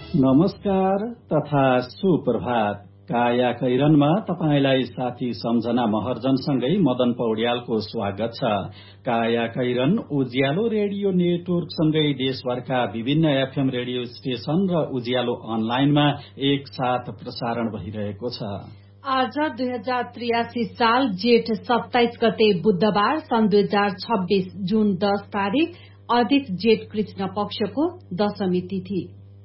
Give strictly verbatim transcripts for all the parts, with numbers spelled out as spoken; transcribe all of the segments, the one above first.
नमस्कार तथा सुप्रभात। काया कैरनमा तपाईलाई साथी सम्झना महर्जनसँगै मदन पौड्यालको स्वागत छ। काया कैरन उज्यालो रेडियो नेटवर्कसँगै देशभरका विभिन्न एफएम रेडियो स्टेशन र उज्यालो अनलाइनमा एक साथ प्रसारण भइरहेको छ। आज दुई हजार त्रियासी साल जेठ सत्ताइस गते बुधबार सन् दुई हजार छब्बीस जून दस तारीक अधिक जेठ कृष्ण पक्षको दशमी तिथि।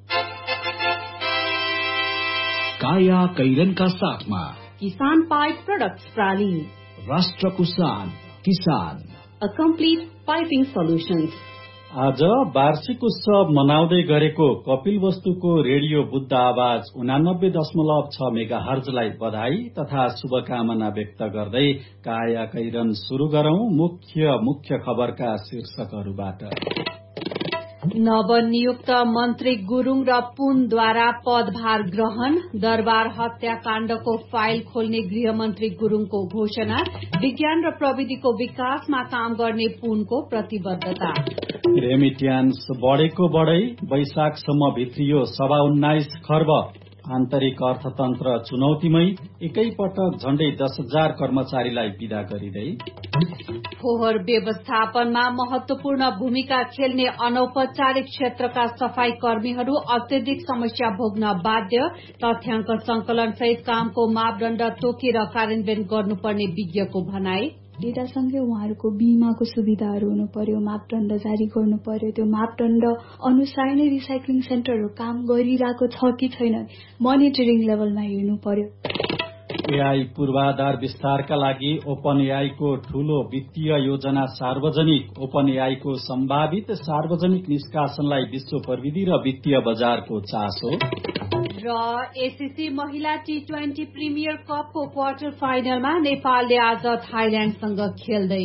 काया कैरनका साथमा किसान पाइप प्रोडक्ट्स प्राली, राष्ट्रको शान किसान, अ कम्प्लिट पाइपिङ सोल्युशन्स। आज वार्षिक उत्सव मनाउँदै गरेको कपिल वस्तुको रेडियो बुद्ध आवाज उनानब्बे दशमलव छ मेगा हर्जलाई बधाई तथा शुभकामना व्यक्त गर्दै काया कैरन शुरू गरौं मुख्य मुख्य खबरका शीर्षकहरूबाट। नवनियुक्त मन्त्री गुरूङ र पुनद्वारा पदभार ग्रहण, दरबार हत्याकाण्डको फाइल खोल्ने गृहमन्त्री गुरूङको घोषणा, विज्ञान र प्रविधिको विकासमा काम गर्ने पुनको प्रतिबद्धता। रेमिट्यान्स बढेको बढै वैशाखसम्म भित्रियो सवा उन्नाइस खर्ब। आन्तरिक अर्थतन्त्र चुनौतीमै एकैपटक झण्डै दस हजार कर्मचारीलाई विदा गरिँदै। फोहोर व्यवस्थापनमा महत्वपूर्ण भूमिका खेल्ने अनौपचारिक क्षेत्रका सफाई कर्मीहरू अत्यधिक समस्या भोग्न बाध्य, तथ्याङ्क संकलन सहित कामको मापदण्ड तोकेर कार्यान्वयन गर्नुपर्ने विज्ञको भनाई। डेटासँगै उहाँहरूको बीमाको सुविधाहरू हुनु पर्यो, मापदण्ड जारी गर्नु पर्यो, त्यो मापदण्ड अनुसार नै रिसाइक्लिङ सेन्टरहरू काम गरिरहेको छ कि छैन मोनिटरिङ लेभलमा हेर्नु पर्यो। एआई पूर्वाधार विस्तारका लागि ओपन एआईको ठूलो वित्तीय योजना सार्वजनिक। ओपन एआईको सम्भावित सार्वजनिक निष्कासनलाई विश्व प्रविधि र वित्तीय बजारको चासो। र एसीसी महिला टी ट्वेन्टी प्रिमियर कपको क्वार्टर फाइनलमा नेपालले आज थाइल्याण्डसँग खेल्दै।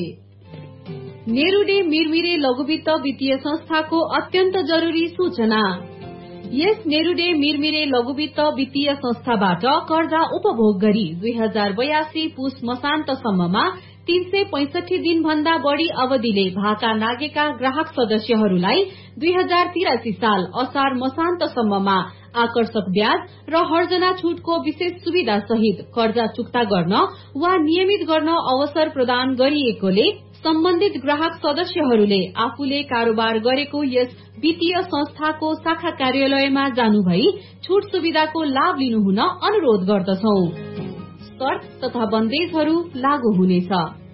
नेरूडे मिरमिरे लघुवित्त वित्तीय संस्थाको अत्यन्त जरूरी सूचना। यस नेरूडे मिरमिरे लघुवित्त वित्तीय संस्थाबाट कर्जा उपभोग गरी दुई हजार बयासी पुस मसान्तसम्ममा तीन सय पैंसठी दिन भन्दा बढ़ी अवधिले भाका नागेका ग्राहक सदस्यहरूलाई दुई हजार तिरासी साल असार मसान्तसम्ममा आकर्षक ब्याज र हर्जना छूटको विशेष सुविधा सहित कर्जा चुक्ता गर्न वा नियमित गर्न अवसर प्रदान गरिएकोले सम्बन्धित ग्राहक सदस्यहरूले आफूले कारोबार गरेको यस वित्तीय संस्थाको शाखा कार्यालयमा जानुभई छूट सुविधाको लाभ लिनुहुन अनुरोध गर्दछौ। शर्त तथा बन्देजहरू लागू हुनेछ।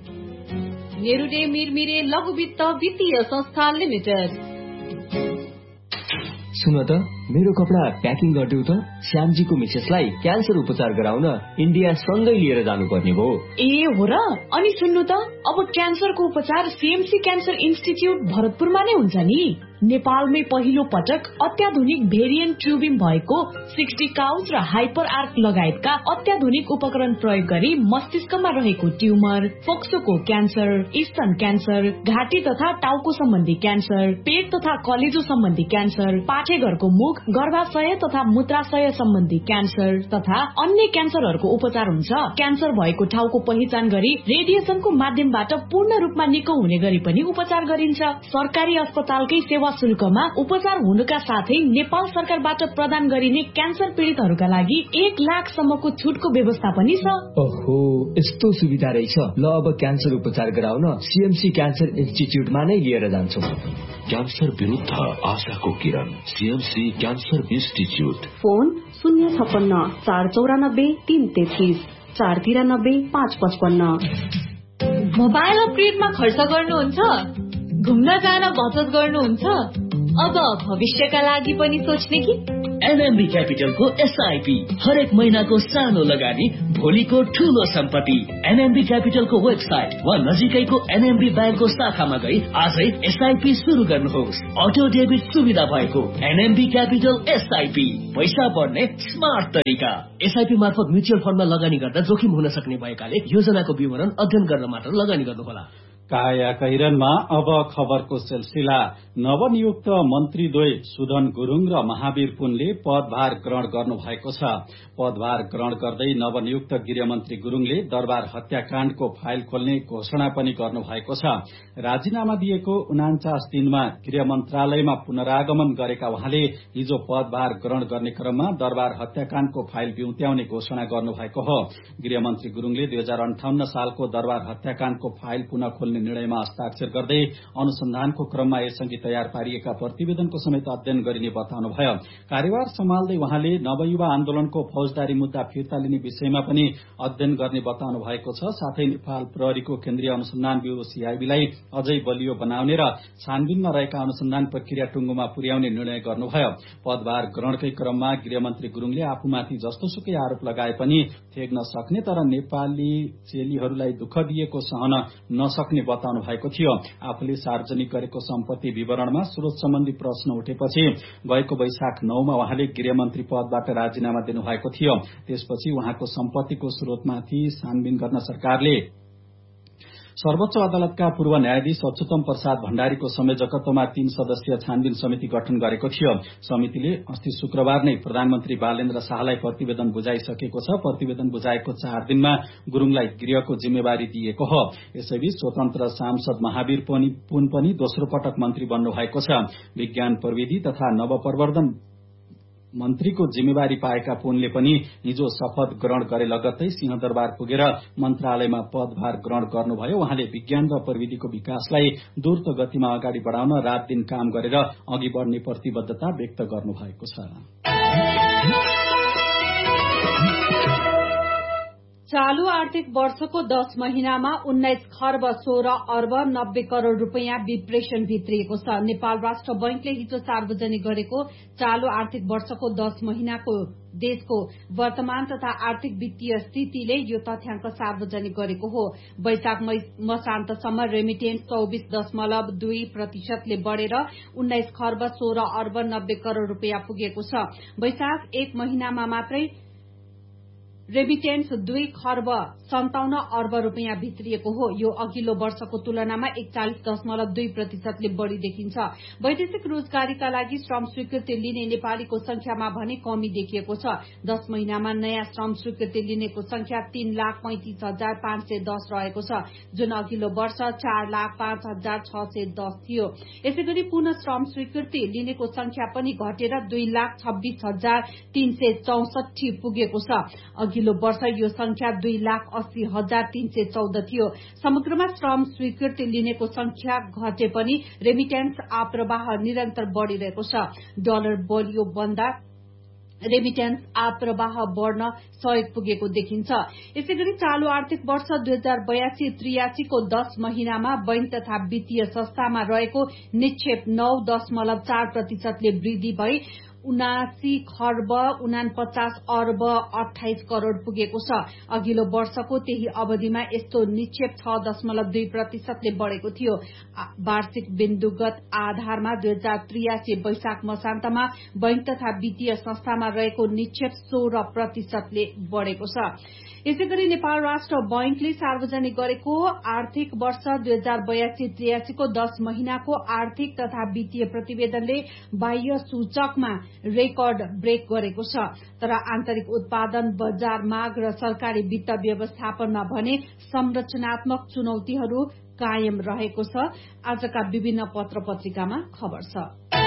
नेरूडे मिरमिरे लघुवित्त वित्तीय संस्था लिमिटेड। सुन त, मेरो कपडा प्याकिङ गरिदेऊ त। श्यामजीको मिसेसलाई क्यान्सर उपचार गराउन इन्डिया सँगै लिएर जानुपर्ने भयो। ए हो र? अनि सुन्नु त, अब क्यान्सरको उपचार सीएमसी क्यान्सर इन्स्टिच्युट भरतपुरमा नै हुन्छ नि। नेपालमै पहिलो पटक अत्याधुनिक भेरिएन्ट ट्युबिङ भएको सिक्सटी काउच र हाइपर आर्क लगायतका अत्याधुनिक उपकरण प्रयोग गरी मस्तिष्कमा रहेको ट्युमर, फोक्सोको क्यान्सर, स्तन क्यान्सर, घाँटी तथा टाउको सम्बन्धी क्यान्सर, पेट तथा कलेजो सम्बन्धी क्यान्सर, पाठेघरको मुख, गर्भाशय तथा मूत्राशय सम्बन्धी क्यान्सर तथा अन्य क्यान्सरहरूको उपचार हुन्छ। क्यान्सर भएको ठाउँको पहिचान गरी रेडिएसनको माध्यमबाट पूर्ण रूपमा निको हुने गरी पनि उपचार गरिन्छ। सरकारी अस्पतालकै सेवा शुल्कमा उपचार हुनुका साथै नेपाल सरकारबाट प्रदान गरिने क्यान्सर पीड़ितहरूका लागि एक लाख सम्मको छुटको व्यवस्था पनि छ। ओहो, यस्तो सुविधा रहेछ। ल, अब क्यान्सर उपचार गराउन सीएमसी क्यान्सर इन्स्टिच्युटमा नै लिएर जान्छौ। क्यान्सर विरुद्ध आशाको किरण, सीएमसी क्यान्सर इन्स्टिच्युट। फोन शून्य छप्पन्न चार चौरानब्बे तीन तेत्तीस चार तिरानब्बे पाँच पचपन्न। मोबाइल अपग्रेडमा खर्च गर्नुहुन्छ? घुम्न जान बचत गर्नुहुन्छ? अब भविष्यका लागि पनि सोच्ने कि? एनएमबी क्यापिटलको एसआईपी हरेक महिनाको सानो लगानी, भोलिको ठूलो सम्पत्ति। एनएमबी क्यापिटलको वेबसाइट वा नजिकैको एनएमबी ब्याङ्कको शाखामा गई आजै एसआईपी शुरू गर्नुहोस्। अटो डेबिट सुविधा भएको एनएमबी क्यापिटल एसआईपी, पैसा बढ्ने स्मार्ट तरिका। एसआईपी मार्फत म्युचुअल फण्डमा लगानी गर्दा जोखिम हुन सक्ने भएकाले योजनाको विवरण अध्ययन गर्न मात्र लगानी गर्नुहोला। काया कैरनमा अब खबरको सिलसिला। नवनियुक्त मन्त्रीद्वय सुदन गुरूङ र महावीर पुनले पदभार ग्रहण गर्नु भएको छ। पदभार ग्रहण गर्दै नवनियुक्त गृहमन्त्री गुरूङले दरबार हत्याकाण्डको फाइल खोल्ने घोषणा पनि गर्नु भएको छ। राजीनामा दिएको उनान्चास दिनमा गृह मन्त्रालयमा पुनरागमन गरेका उहाँले हिजो पदभार ग्रहण गर्ने क्रममा दरबार हत्याकाण्डको फाइल बिउत्याउने घोषणा गर्नु भएको हो। गृहमन्त्री गुरूङले दुई हजार अन्ठाउन्न सालको दरबार हत्याकाण्डको फाइल पुनः खोल्ने निर्णयमा हस्ताक्षर गर्दै अनुसन्धानको क्रममा यसअघि तयार पारिएका प्रतिवेदनको समेत अध्ययन गरिने बताउनुभयो। कार्यभार सम्हाल्दै उहाँले नवयुवा आन्दोलनको फौजदारी मुद्दा फिर्ता लिने विषयमा पनि अध्ययन गर्ने बताउनु भएको छ। साथै नेपाल प्रहरीको केन्द्रीय अनुसन्धान ब्यूरो सीआईबीलाई अझै बलियो बनाउने र छानबिनमा रहेका अनुसन्धान प्रक्रिया टुंगोमा पुर्याउने निर्णय गर्नुभयो। पदभार ग्रहणकै क्रममा गृहमन्त्री गुरूङले आफूमाथि जस्तोसुकै आरोप लगाए पनि ठेक्न सक्ने तर नेपाली चेलीहरूलाई दुःख दिएको सहन नसक्ने बताउनु भएको थियो। आफूले सार्वजनिक गरेको सम्पत्ति विवरणमा स्रोत सम्बन्धी प्रश्न उठेपछि गएको वैशाख नौमा उहाँले गृहमन्त्री पदबाट राजीनामा दिनुभएको थियो। त्यसपछि उहाँको सम्पत्तिको स्रोतमाथि छानबिन गर्न सरकारले सर्वोच्च अदालतका पूर्व न्यायाधीश अच्युतम प्रसाद भण्डारीको संयोजकत्वमा तीन सदस्यीय छानबिन समिति गठन गरेको थियो। समितिले अस्ति शुक्रबार नै प्रधानमन्त्री बालेन्द्र शाहलाई प्रतिवेदन बुझाइसकेको छ। प्रतिवेदन बुझाएको चार दिनमा गुरूङलाई गृहको जिम्मेवारी दिएको हो। यसैबीच स्वतन्त्र सांसद महावीर पुन पनि दोस्रो पटक मन्त्री बन्नु भएको छ। विज्ञान प्रविधि तथा नवप्रवर्धन मन्त्रीको जिम्मेवारी पाएका पुनले पनि हिजो शपथ ग्रहण गरे लगत्तै सिंहदरबार पुगेर मन्त्रालयमा पदभार ग्रहण गर्नुभयो। उहाँले विज्ञान र प्रविधिको विकासलाई द्रुत गतिमा अगाडि बढाउन रात दिन काम गरेर अघि बढ्ने प्रतिबद्धता व्यक्त गर्नुभएको छ। चालू आर्थिक वर्षको दस महिनामा उन्नाइस खर्ब सोह्र अर्ब नब्बे करोड़ रूपियाँ विप्रेषण भित्रिएको छ। नेपाल राष्ट्र बैंकले हिजो सार्वजनिक गरेको चालू आर्थिक वर्षको दस महिनाको देशको वर्तमान तथा आर्थिक वित्तीय स्थितिले यो तथ्याङ्क सार्वजनिक गरेको हो। वैशाख मसान्तसम्म रेमिटेन्स चौबिस दशमलव दुई प्रतिशतले बढ़ेर उन्नाइस खर्ब सोह्र अर्ब नब्बे करोड़ रूपियाँ पुगेको छ। वैशाख एक महिनामा मात्रै रेमिटेन्स दुई खर्ब सन्ताउन्न अर्ब रूपियाँ भित्रिएको हो। यो अघिल्लो वर्षको तुलनामा एकचालिस दशमलव दुई प्रतिशतले बढ़ी देखिन्छ। वैदेशिक रोजगारीका लागि श्रम स्वीकृति लिने नेपालीको संख्यामा भने कमी देखिएको छ। दस महिनामा नयाँ श्रम स्वीकृति लिनेको संख्या तीन लाख पैंतिस हजार पाँच सय दस रहेको छ, जुन अघिल्लो वर्ष चार लाख पाँच हजार छ सय दस थियो। यसै गरी पुनः श्रम स्वीकृति लिनेको संख्या पनि घटेर दुई लाख छब्बीस हजार तीन सय चौसठी पुगेको छ। अघिल्लो वर्ष यो संख्या दुई लाख अस्सी हजार तीन सय चौध थियो। समग्रमा श्रम स्वीकृति लिनेको संख्या घटे पनि रेमिटेन्स आप्रवाह निरन्तर बढ़िरहेको छ। डलर बलियो बन्दा रेमिटेन्स आप्रवाह बढ़न सहयोग पुगेको देखिन्छ। यसै गरी चालू आर्थिक वर्ष दुई हजार बयासी त्रियासीको दस महिनामा बैंक तथा वित्तीय संस्थामा रहेको निक्षेप नौ दशमलव चार प्रतिशतले वृद्धि भई उनासी खर्ब उनापचास अर्ब अठाइस करोड़ पुगेको छ। अघिल्लो वर्षको त्यही अवधिमा यस्तो निक्षेप छ दशमलव दुई प्रतिशतले बढ़ेको थियो। वार्षिक बिन्दुगत आधारमा दुई हजार त्रियासी वैशाख मसान्तमा बैंक तथा वित्तीय संस्थामा रहेको निक्षेप सोह्र प्रतिशतले बढ़ेको छ। यसै गरी नेपाल राष्ट्र बैंकले सार्वजनिक गरेको आर्थिक वर्ष दुई हजार बयासी त्रियासीको दस महिनाको आर्थिक तथा वित्तीय प्रतिवेदनले बाह्य सूचकमा रेकर्ड ब्रेक गरेको छ। तर आन्तरिक उत्पादन, बजार माग र सरकारी वित्त व्यवस्थापनमा भने संरचनात्मक चुनौतीहरू कायम रहेको छ। आजका विभिन्न पत्र पत्रिकामा खबर छ।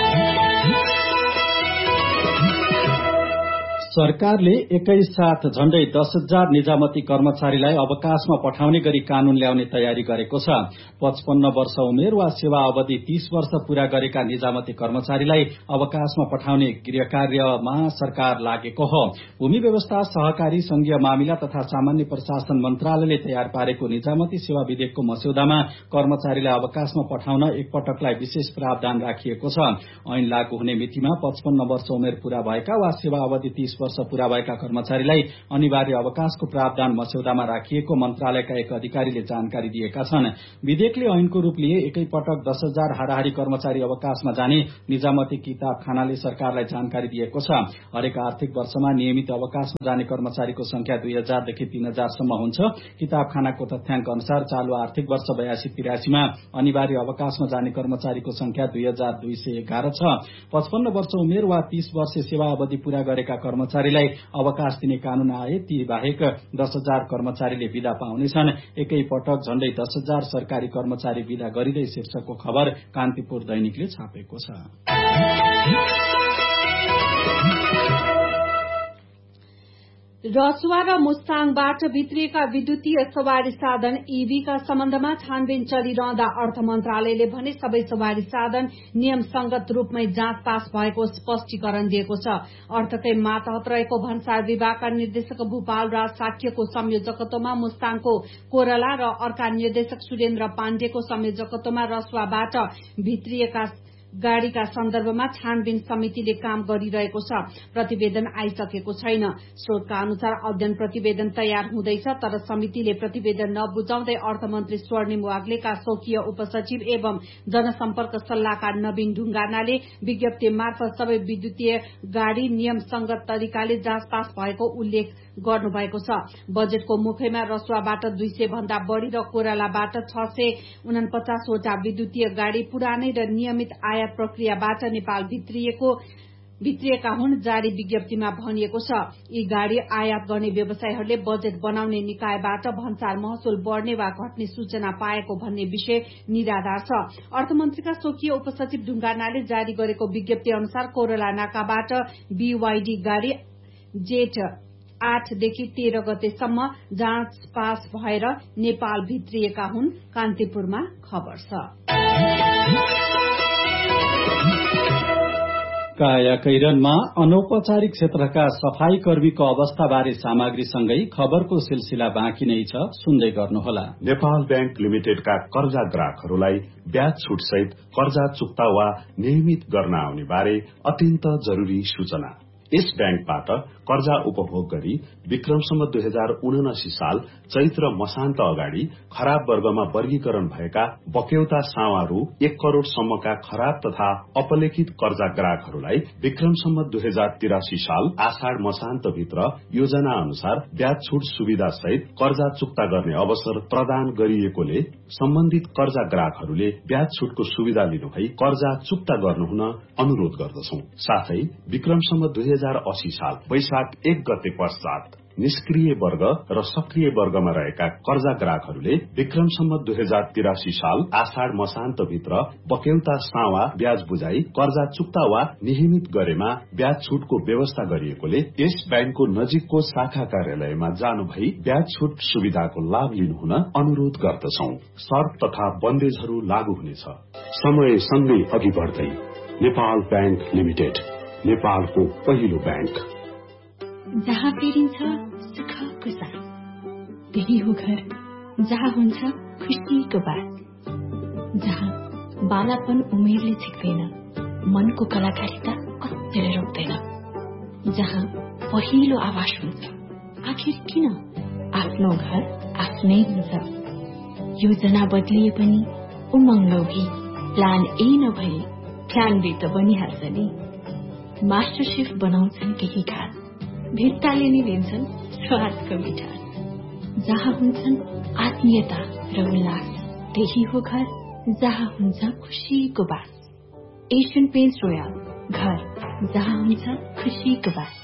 सरकारले एकैसाथ झण्डै दस हजार निजामती कर्मचारीलाई अवकाशमा पठाउने गरी कानून ल्याउने तयारी गरेको छ। पचपन्न वर्ष उमेर वा सेवा अवधि तीस वर्ष पूरा गरेका निजामती कर्मचारीलाई अवकाशमा पठाउने गृह कार्यमा सरकार लागेको हो। भूमि व्यवस्था, सहकारी, संघीय मामिला तथा सामान्य प्रशासन मन्त्रालयले तयार पारेको निजामती सेवा विधेयकको मस्यौदामा कर्मचारीलाई अवकाशमा पठाउन एकपटकलाई विशेष प्रावधान राखिएको छ। ऐन लागू हुने मितिमा पचपन्न वर्ष उमेर पूरा भएका वा सेवा अवधि तीस वर्ष पूरा भएका कर्मचारीलाई अनिवार्य अवकाशको प्रावधान मस्यौदामा राखिएको मन्त्रालयका एक अधिकारीले जानकारी दिएका छन्। विधेयकले ऐनको रूप लिए एकै पटक दस हजार हाराहारी कर्मचारी अवकाशमा जाने निजामती किताबखानाले सरकारलाई जानकारी दिएको छ। हरेक आर्थिक वर्षमा नियमित अवकाशमा जाने कर्मचारीको संख्या दुई हजारदेखि तीन हजारसम्म हुन्छ। किताबखानाको तथ्याङ्क अनुसार चालू आर्थिक वर्ष बयासी तिरासीमा अनिवार्य अवकाशमा जाने कर्मचारीको संख्या दुई हजार दुई सय एघार छ। पचपन्न वर्ष उमेर वा तीस वर्ष सेवा अवधि पूरा गरेका कर्मचारीलाई अवकाश दिने कानून आए ती बाहेक दस हजार कर्मचारीले विदा पाउनेछन्। एकै पटक झण्डै दस हजार सरकारी कर्मचारी विदा गरिँदै शीर्षकको खबर कान्तिपुर दैनिकले छापेको छ। रसुवा र मुस्ताङबाट भित्रिएका विद्युतीय सवारी साधन ईभीका सम्बन्धमा छानबिन चलिरहँदा अर्थ मन्त्रालयले भने सबै सवारी साधन नियमसंगत रूपमै जाँच पास भएको स्पष्टीकरण दिएको छ। अर्थकै मातहत रहेको भन्सार विभागका निर्देशक भूपाल राज साक्यको संयोजकत्वमा मुस्ताङको कोरला र अर्का निर्देशक सुरेन्द्र पाण्डेको संयोजकत्वमा रसुवाबाट भित्रिएका गाड़ीका सन्दर्भमा छानबिन समितिले काम गरिरहेको छ। प्रतिवेदन आइसकेको छैन। स्रोतका अनुसार अध्ययन प्रतिवेदन तयार हुँदैछ, तर समितिले प्रतिवेदन नबुझाउँदै अर्थमन्त्री स्वर्णिम वाग्लेका स्वकीय उपसचिव एवं जनसम्पर्क सल्लाहकार नवीन ढुंगानाले विज्ञप्ति मार्फत सबै विद्युतीय गाड़ी नियमसंगत तरिकाले जाँच पास भएको उल्लेख गर्नुभएको छ। बजेटको मुखैमा रसुवाबाट दुई सय भन्दा बढ़ी र कोरालाबाट छ सय उनपचासवटा विद्युतीय गाड़ी पुरानै र नियमित आयात प्रक्रियाबाट नेपाल भित्रिएको भित्रिएका हुन् जारी विज्ञप्तिमा भनिएको छ। यी गाड़ी आयात गर्ने व्यवसायीहरूले बजेट बनाउने निकायबाट भन्सार महसुल बढ़ने वा घट्ने सूचना पाएको भन्ने विषय निराधार छ। अर्थमन्त्रीका स्वकीय उपसचिव ढुंगानाले जारी गरेको विज्ञप्ति अनुसार कोरला नाकाबाट बीवाईडी गाड़ी जेठ आठदेखि तेह्र गतेसम्म जाँच पास भएर नेपाल भित्रिएका हुन्। कान्तिपुरमा खबर छ। कायाकैरनमा अनौपचारिक क्षेत्रका सफाई कर्मीको अवस्थाबारे सामग्रीसँगै खबरको सिलसिला बाँकी नै छ, सुन्दै गर्नुहोला। नेपाल बैंक लिमिटेडका कर्जा ग्राहकहरूलाई ब्याज छुटसहित कर्जा चुक्ता वा नियमित गर्न आउने बारे अत्यन्त जरूरी सूचना। यस बैंकबाट कर्जा उपभोग गरी विक्रमसम्म दुई हजार उनासी साल चैत्र मसान्त अगाडि खराब वर्गमा वर्गीकरण भएका बक्यौता सावारू एक करोड़ सम्मका खराब तथा अपलेखित कर्जा ग्राहकहरूलाई विक्रमसम्म दुई हजार तिरासी साल आषाढ़ मसान्त भित्र योजना अनुसार ब्याज छुट सुविधा सहित कर्जा चुक्ता गर्ने अवसर प्रदान गरिएकोले सम्बन्धित कर्जा ग्राहकहरूले ब्याज छुटको सुविधा लिनुभई कर्जा चुक्ता गर्नुहुन अनुरोध गर्दछौं। साथै विक्रमसम्म दुई हजार अस्सी साल वैशाख एक गते पश्चात निष्क्रिय वर्ग र सक्रिय वर्गमा रहेका कर्जा ग्राहकहरूले विक्रमसम्म दुई हजार तिरासी साल आषाढ़ मसान्त भित्र बक्यौता सावा ब्याज बुझाई कर्जा चुक्ता वा नियमित गरेमा ब्याज छुटको व्यवस्था गरिएकोले यस बैंकको नजिकको शाखा कार्यालयमा जानु भई ब्याज छुट सुविधाको लाभ लिनुहुन अनुरोध गर्दछौं। शर्त तथा बन्देजहरू लागू हुनेछ। समय सँगै अघि बढ्दै नेपाल बैंक लिमिटेड, नेपालको पहिलो बैंक। जहाँ फेरिन्छ सुखको साथ, त्यही हो घर जहाँ हुन्छ खुसीको बात, जहाँ बालापन उमेरले छिक्दैन, मनको कलाकारिता कतिले रोक्दैन, जहाँ पहिलो आवाज हुन्छ आखिर किन आफ्नो घर आफ्नै हुन्छ। योजना बदलिए पनि उमङ्ग नभई प्लान ए नभई प्लान बी त बनिहाल्छ नि। मास्टर शेफ बनाउँछन् केही खास, भित्ताले नि लिन्छन् स्वादको मिठास, जहाँ हुन्छन् आत्मीयता र उल्लास, त्यही हो घर जहाँ हुन्छ खुशीको बास। एशियन पेन्ट्स रोयल, घर जहाँ हुन्छ खुशीको बास।